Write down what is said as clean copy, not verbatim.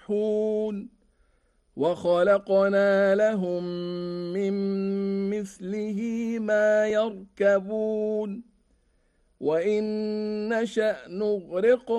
يسبحون وخلقنا لهم من مثله ما يركبون وإن نشأ نغرقهم